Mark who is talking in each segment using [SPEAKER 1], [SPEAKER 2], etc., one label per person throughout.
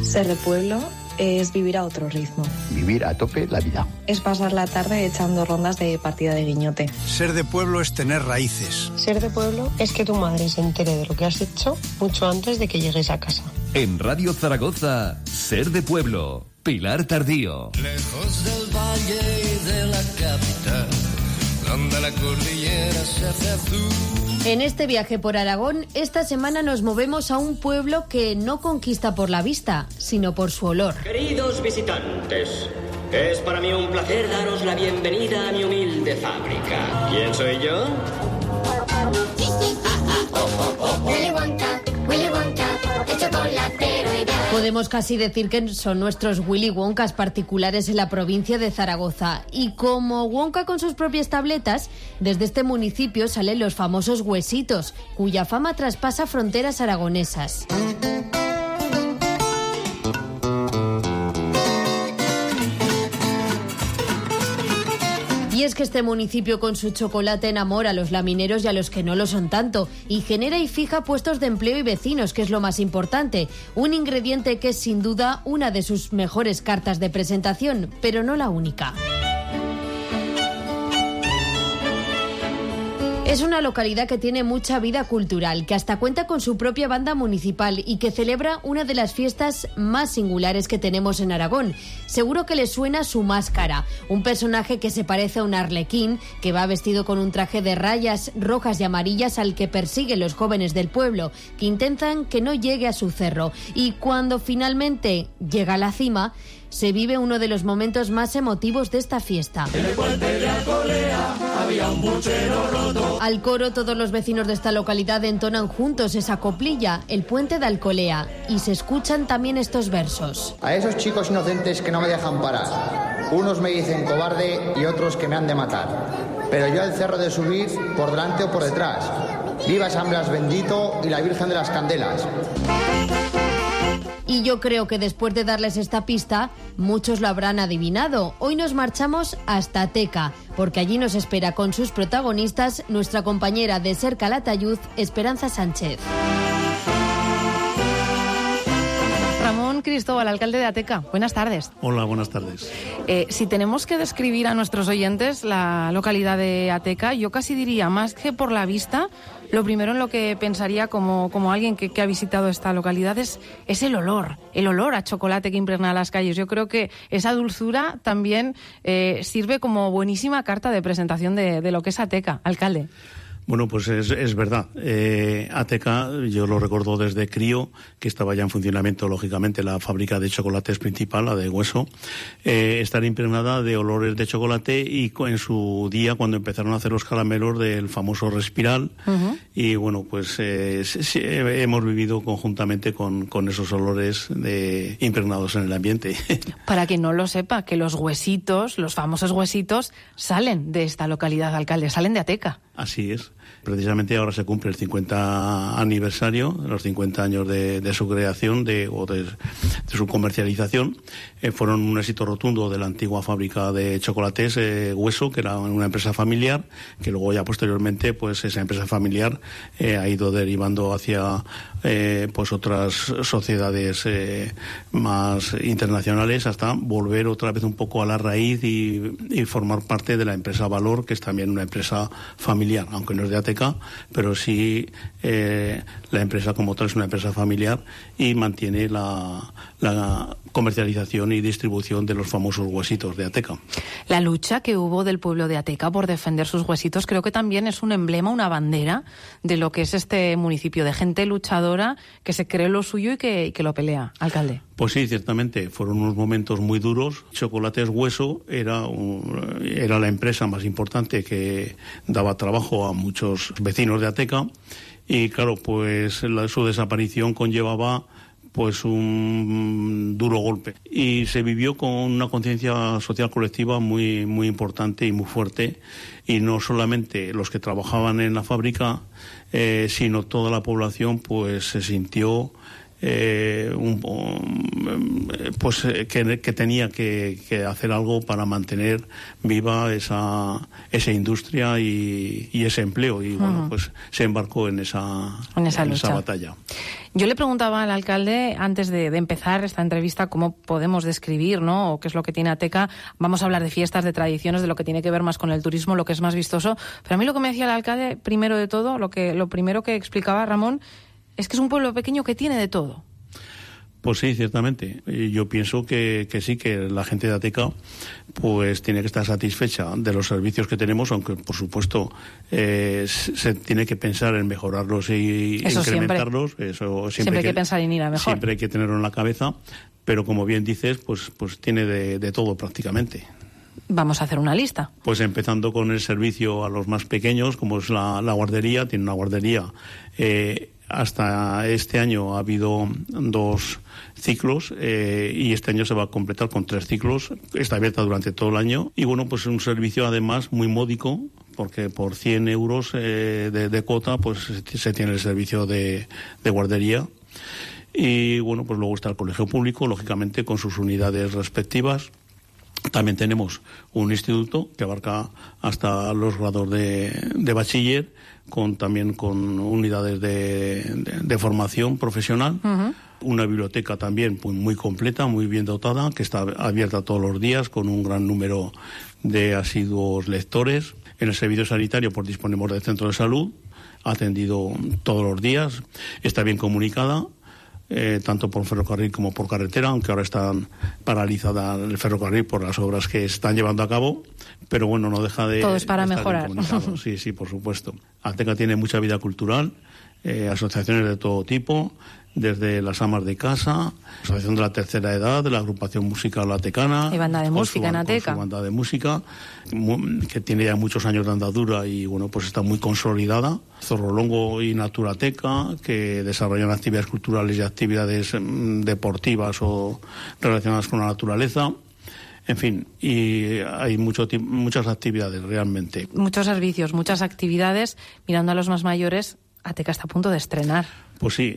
[SPEAKER 1] Ser de pueblo es vivir a otro ritmo.
[SPEAKER 2] Vivir a tope la vida.
[SPEAKER 1] Es pasar la tarde echando rondas de partida de guiñote.
[SPEAKER 3] Ser de pueblo es tener raíces.
[SPEAKER 4] Ser de pueblo es que tu madre se entere de lo que has hecho mucho antes de que llegues a casa.
[SPEAKER 5] En Radio Zaragoza, Ser de pueblo, Pilar Tardío.
[SPEAKER 6] Lejos del valle y de la capital, donde la cordillera se hace azul.
[SPEAKER 7] En este viaje por Aragón, esta semana nos movemos a un pueblo que no conquista por la vista, sino por su olor.
[SPEAKER 8] Queridos visitantes, es para mí un placer daros la bienvenida a mi humilde fábrica. ¿Quién soy yo?
[SPEAKER 9] Willy Wonka, el chocolatero ideal.
[SPEAKER 7] Podemos casi decir que son nuestros Willy Wonkas particulares en la provincia de Zaragoza. Y como Wonka con sus propias tabletas, desde este municipio salen los famosos huesitos, cuya fama traspasa fronteras aragonesas. Y es que este municipio con su chocolate enamora a los lamineros y a los que no lo son tanto, y genera y fija puestos de empleo y vecinos, que es lo más importante. Un ingrediente que es sin duda una de sus mejores cartas de presentación, pero no la única. Es una localidad que tiene mucha vida cultural, que hasta cuenta con su propia banda municipal y que celebra una de las fiestas más singulares que tenemos en Aragón. Seguro que le suena su máscara, un personaje que se parece a un arlequín, que va vestido con un traje de rayas rojas y amarillas al que persiguen los jóvenes del pueblo, que intentan que no llegue a su cerro. Y cuando finalmente llega a la cima, se vive uno de los momentos más emotivos de esta fiesta.
[SPEAKER 6] En el puente de Alcolea había un puchero roto.
[SPEAKER 7] Al coro, todos los vecinos de esta localidad entonan juntos esa coplilla, el puente de Alcolea, y se escuchan también estos versos.
[SPEAKER 10] A esos chicos inocentes que no me dejan parar, unos me dicen cobarde y otros que me han de matar, pero yo al cerro de subir por delante o por detrás. Viva San Blas bendito y la Virgen de las Candelas.
[SPEAKER 7] Y yo creo que después de darles esta pista, muchos lo habrán adivinado. Hoy nos marchamos hasta Teca, porque allí nos espera con sus protagonistas nuestra compañera de Ser Calatayud, Esperanza Sánchez.
[SPEAKER 11] Ramón Cristóbal, alcalde de Ateca. Buenas tardes.
[SPEAKER 12] Hola, buenas tardes.
[SPEAKER 11] Si tenemos que describir a nuestros oyentes la localidad de Ateca, yo casi diría, más que por la vista, lo primero en lo que pensaría como alguien que ha visitado esta localidad es el olor a chocolate que impregna las calles. Yo creo que esa dulzura también sirve como buenísima carta de presentación de lo que es Ateca, alcalde.
[SPEAKER 12] Bueno, pues es verdad. Ateca, yo lo recuerdo desde crío, que estaba ya en funcionamiento, lógicamente, la fábrica de chocolates principal, la de Hueso, estar impregnada de olores de chocolate y en su día, cuando empezaron a hacer los caramelos del famoso Respiral, y bueno, pues hemos vivido conjuntamente con esos olores impregnados en el ambiente.
[SPEAKER 11] Para quien no lo sepa, que los huesitos, los famosos huesitos, salen de esta localidad, alcalde, salen de Ateca.
[SPEAKER 12] Así es. Precisamente ahora se cumple el 50 aniversario, los 50 años de su creación o de su comercialización. Fueron un éxito rotundo de la antigua fábrica de chocolates Hueso, que era una empresa familiar, que luego ya posteriormente pues esa empresa familiar ha ido derivando hacia pues otras sociedades más internacionales, hasta volver otra vez un poco a la raíz y formar parte de la empresa Valor, que es también una empresa familiar, aunque no es de Ateca, pero sí la empresa como tal es una empresa familiar y mantiene la comercialización y distribución de los famosos huesitos de Ateca.
[SPEAKER 11] La lucha que hubo del pueblo de Ateca por defender sus huesitos creo que también es un emblema, una bandera de lo que es este municipio, de gente luchadora que se cree lo suyo y que lo pelea, alcalde.
[SPEAKER 12] Pues sí, ciertamente, fueron unos momentos muy duros. Chocolates Hueso era la empresa más importante que daba trabajo a muchos vecinos de Ateca y claro, pues su desaparición conllevaba pues un duro golpe y se vivió con una conciencia social colectiva muy muy importante y muy fuerte, y no solamente los que trabajaban en la fábrica sino toda la población pues se sintió que tenía que hacer algo para mantener viva esa industria y ese empleo, y bueno, pues se embarcó en esa batalla.
[SPEAKER 11] Yo le preguntaba al alcalde, antes de empezar esta entrevista, cómo podemos describir, ¿no?, o qué es lo que tiene Ateca. Vamos a hablar de fiestas, de tradiciones, de lo que tiene que ver más con el turismo, lo que es más vistoso. Pero a mí lo que me decía el alcalde, primero de todo, lo primero que explicaba Ramón, es que es un pueblo pequeño que tiene de todo.
[SPEAKER 12] Pues sí, ciertamente. Yo pienso que sí, que la gente de Ateca pues tiene que estar satisfecha de los servicios que tenemos, aunque por supuesto se tiene que pensar en mejorarlos y incrementarlos. Eso siempre hay que pensar en ir a mejor. Siempre hay que tenerlo en la cabeza, pero como bien dices, pues tiene de todo prácticamente.
[SPEAKER 11] Vamos a hacer una lista.
[SPEAKER 12] Pues empezando con el servicio a los más pequeños, como es la guardería. Tiene una guardería. Hasta este año ha habido 2 ciclos y este año se va a completar con 3 ciclos. Está abierta durante todo el año y bueno, pues un servicio además muy módico, porque por 100 euros de cuota pues se tiene el servicio de guardería. Y bueno, pues luego está el colegio público, lógicamente con sus unidades respectivas. También tenemos un instituto que abarca hasta los grados de bachiller, también con unidades de formación profesional. Una biblioteca también pues, muy completa, muy bien dotada, que está abierta todos los días con un gran número de asiduos lectores. En el servicio sanitario pues disponemos del centro de salud, atendido todos los días, está bien comunicada. Tanto por ferrocarril como por carretera, aunque ahora está paralizada el ferrocarril por las obras que se están llevando a cabo, pero bueno, no deja de...
[SPEAKER 11] Todo es para mejorar.
[SPEAKER 12] Sí, por supuesto. Ateca tiene mucha vida cultural, asociaciones de todo tipo, desde las amas de casa, la Asociación de la Tercera Edad, de la Agrupación Musical Atecana.
[SPEAKER 11] Y banda de música en Ateca.
[SPEAKER 12] Con su banda de música, que tiene ya muchos años de andadura y bueno, pues está muy consolidada. Zorrolongo y Naturateca, que desarrollan actividades culturales y actividades deportivas o relacionadas con la naturaleza. En fin, y hay muchas actividades realmente.
[SPEAKER 11] Muchos servicios, muchas actividades. Mirando a los más mayores, Ateca está a punto de estrenar.
[SPEAKER 12] Pues sí,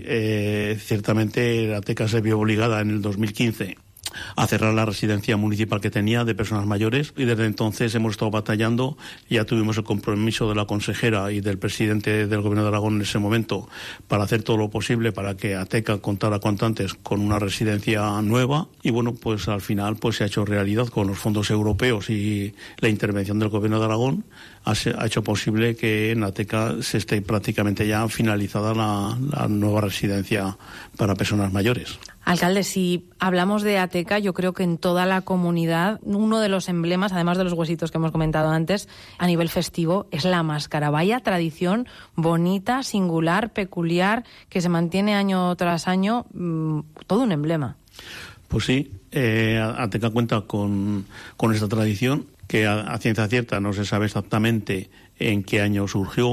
[SPEAKER 12] ciertamente Ateca se vio obligada en el 2015 a cerrar la residencia municipal que tenía de personas mayores y desde entonces hemos estado batallando. Ya tuvimos el compromiso de la consejera y del presidente del Gobierno de Aragón en ese momento para hacer todo lo posible para que Ateca contara cuanto antes con una residencia nueva y bueno, pues al final pues se ha hecho realidad con los fondos europeos y la intervención del Gobierno de Aragón. Ha hecho posible que en Ateca se esté prácticamente ya finalizada la nueva residencia para personas mayores.
[SPEAKER 11] Alcalde, si hablamos de Ateca, yo creo que en toda la comunidad uno de los emblemas, además de los huesitos que hemos comentado antes, a nivel festivo, es la máscara. Vaya tradición bonita, singular, peculiar, que se mantiene año tras año, todo un emblema.
[SPEAKER 12] Pues sí, Ateca cuenta con esta tradición, que a ciencia cierta no se sabe exactamente en qué año surgió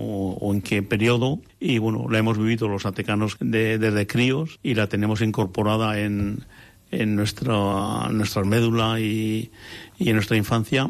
[SPEAKER 12] o en qué periodo, y bueno, la hemos vivido los atecanos desde críos y la tenemos incorporada en nuestra médula y en nuestra infancia.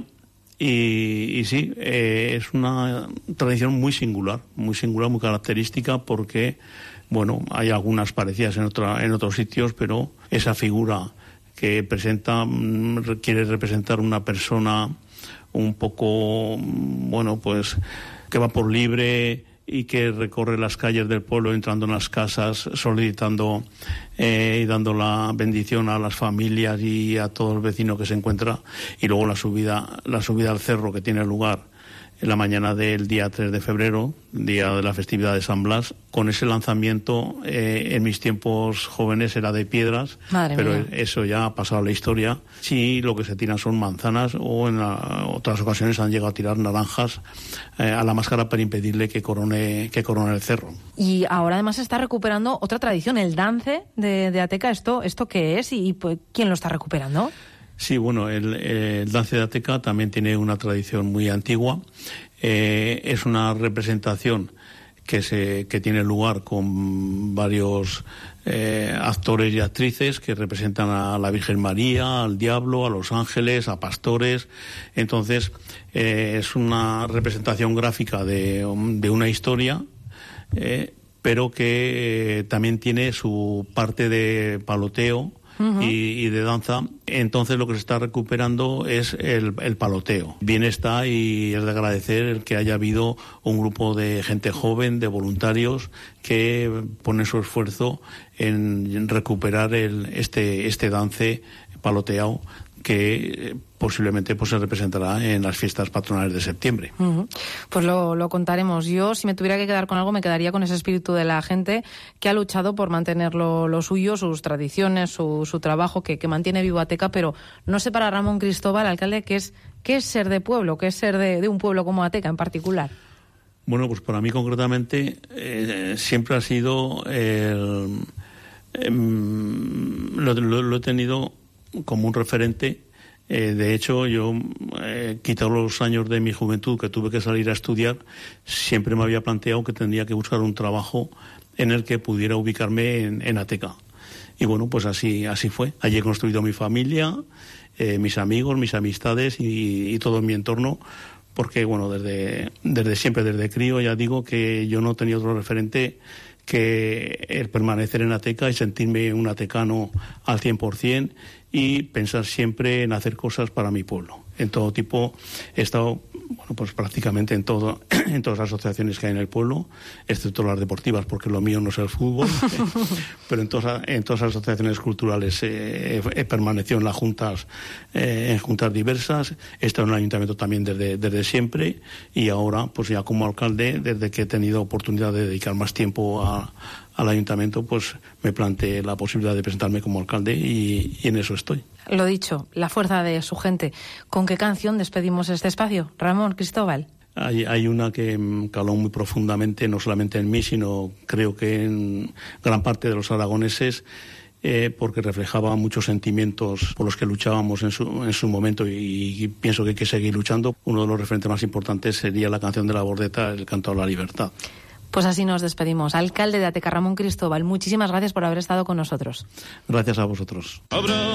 [SPEAKER 12] Y sí, es una tradición muy singular, muy característica, porque bueno, hay algunas parecidas en otros sitios, pero esa figura que quiere representar una persona un poco, bueno, pues que va por libre y que recorre las calles del pueblo, entrando en las casas, solicitando y dando la bendición a las familias y a todo el vecino que se encuentra, y luego la subida al cerro que tiene lugar en la mañana del día 3 de febrero, día de la festividad de San Blas. Con ese lanzamiento, en mis tiempos jóvenes era de piedras, pero eso ya ha pasado a la historia. Sí, lo que se tiran son manzanas, o en otras ocasiones han llegado a tirar naranjas a la máscara para impedirle que corone el cerro.
[SPEAKER 11] Y ahora además se está recuperando otra tradición, el dance de Ateca. ¿Esto qué es y pues, quién lo está recuperando?
[SPEAKER 12] Sí, bueno, el dance de Ateca también tiene una tradición muy antigua. Es una representación que tiene lugar con varios actores y actrices que representan a la Virgen María, al Diablo, a los ángeles, a pastores. Entonces, es una representación gráfica de una historia, pero que también tiene su parte de paloteo y de danza. Entonces lo que se está recuperando es el paloteo. Bien está, y es de agradecer el que haya habido un grupo de gente joven, de voluntarios, que ponen su esfuerzo en recuperar este dance paloteado, que posiblemente pues se representará en las fiestas patronales de septiembre.
[SPEAKER 11] Pues lo contaremos. Yo, si me tuviera que quedar con algo, me quedaría con ese espíritu de la gente que ha luchado por mantener lo suyo, sus tradiciones, su trabajo, que mantiene vivo Ateca. Pero no sé para Ramón Cristóbal, alcalde, qué es ser de pueblo, qué es ser de un pueblo como Ateca en particular.
[SPEAKER 12] Bueno, pues para mí concretamente siempre ha sido lo he tenido como un referente. De hecho, yo, quitado los años de mi juventud que tuve que salir a estudiar, siempre me había planteado que tendría que buscar un trabajo en el que pudiera ubicarme en Ateca. Y bueno, pues así fue. Allí he construido mi familia, mis amigos, mis amistades y todo mi entorno, porque bueno, desde siempre, desde crío, ya digo que yo no tenía otro referente que el permanecer en Ateca y sentirme un atecano al 100%, y pensar siempre en hacer cosas para mi pueblo. En todo tipo, he estado, bueno, pues prácticamente en todas las asociaciones que hay en el pueblo, excepto las deportivas, porque lo mío no es el fútbol, pero en todas las asociaciones culturales he permanecido en las juntas, en juntas diversas. He estado en el ayuntamiento también desde siempre, y ahora, pues ya como alcalde, desde que he tenido oportunidad de dedicar más tiempo al ayuntamiento, pues me planteé la posibilidad de presentarme como alcalde, y en eso estoy.
[SPEAKER 11] Lo dicho, la fuerza de su gente. ¿Con qué canción despedimos este espacio, Ramón Cristóbal?
[SPEAKER 12] Hay una que caló muy profundamente, no solamente en mí, sino creo que en gran parte de los aragoneses, porque reflejaba muchos sentimientos por los que luchábamos en su momento, y pienso que hay que seguir luchando. Uno de los referentes más importantes sería la canción de La Bordeta, El canto a la libertad.
[SPEAKER 11] Pues así nos despedimos. Alcalde de Ateca, Ramón Cristóbal, muchísimas gracias por haber estado con nosotros.
[SPEAKER 12] Gracias a vosotros.